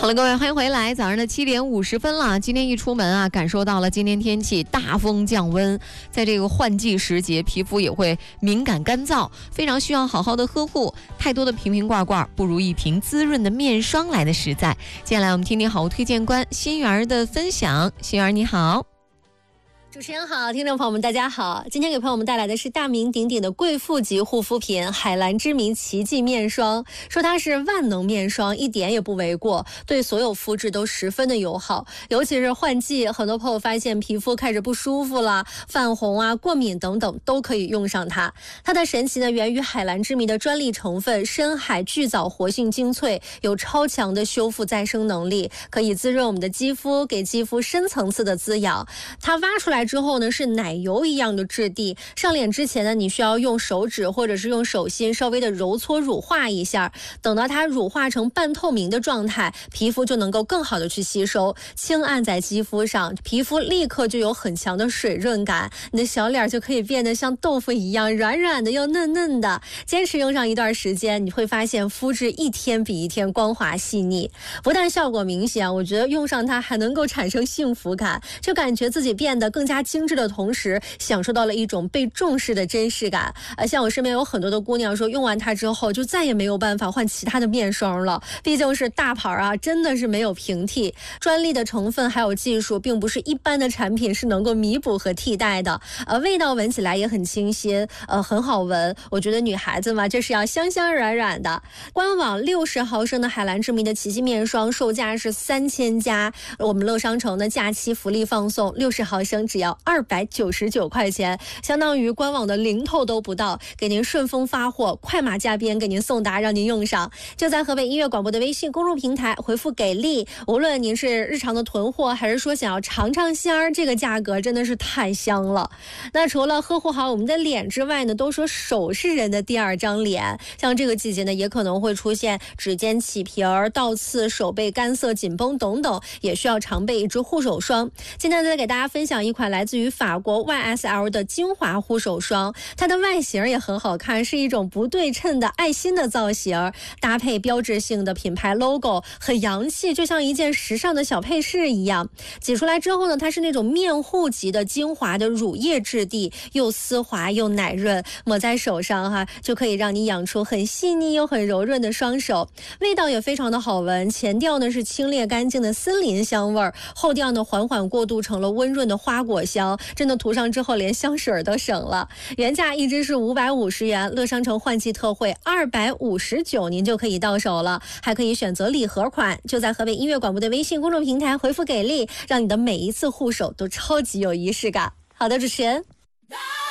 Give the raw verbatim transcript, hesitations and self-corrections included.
好了，各位，欢迎回来。早上的七点五十分了，今天一出门啊，感受到了今天天气大风降温，在这个换季时节，皮肤也会敏感干燥，非常需要好好的呵护。太多的瓶瓶罐罐，不如一瓶滋润的面霜来的实在。接下来我们听听好物推荐官心媛的分享。心媛你好。 主持人好，听众朋友们大家好，今天给朋友们带来的是大名鼎鼎的贵妇级护肤品海蓝之谜奇迹面霜。说它是万能面霜一点也不为过，对所有肤质都十分的友好，尤其是换季，很多朋友发现皮肤开始不舒服了，泛红啊、过敏等等都可以用上它。它的神奇呢源于海蓝之谜的专利成分深海巨藻活性精粹，有超强的修复再生能力，可以滋润我们的肌肤，给肌肤深层次的滋养。它挖出来之后呢，是奶油一样的质地，上脸之前呢，你需要用手指或者是用手心稍微的揉搓乳化一下，等到它乳化成半透明的状态，皮肤就能够更好的去吸收，轻按在肌肤上，皮肤立刻就有很强的水润感，你的小脸就可以变得像豆腐一样软软的又嫩嫩的。坚持用上一段时间，你会发现肤质一天比一天光滑细腻，不但效果明显，我觉得用上它还能够产生幸福感，就感觉自己变得更加精致的同时，享受到了一种被重视的真实感。呃，像我身边有很多的姑娘说，用完它之后就再也没有办法换其他的面霜了，毕竟是大牌啊，真的是没有平替。专利的成分还有技术，并不是一般的产品是能够弥补和替代的。呃，味道闻起来也很清新，呃，很好闻。我觉得女孩子嘛，就是要香香软软的。官网六十毫升的海蓝之谜的奇迹面霜，售价是三千加，我们乐商城的假期福利放送，六十毫升只要二百九十九块钱，相当于官网的零头都不到，给您顺丰发货，快马加鞭给您送达，让您用上。就在河北音乐广播的微信公众平台回复给力，无论您是日常的囤货，还是说想要尝尝鲜儿，这个价格真的是太香了。那除了呵护好我们的脸之外呢，都说手是人的第二张脸，像这个季节呢，也可能会出现指尖起皮儿、倒刺、手背干涩紧绷等等，也需要常备一支护手霜。今天再给大家分享一款来自于法国 Y S L 的精华护手霜，它的外形也很好看，是一种不对称的爱心的造型，搭配标志性的品牌 logo， 很洋气，就像一件时尚的小配饰一样。挤出来之后呢，它是那种面护级的精华的乳液质地，又丝滑又奶润，抹在手上哈，就可以让你养出很细腻又很柔润的双手。味道也非常的好闻，前调呢是清冽干净的森林香味儿，后调呢缓缓过渡成了温润的花果香，真的涂上之后连香水都省了。原价一支是五百五十元，乐商城换季特惠二百五十九，您就可以到手了，还可以选择礼盒款。就在河北音乐广播的微信公众平台回复给力，让你的每一次护手都超级有仪式感。好的，主持人。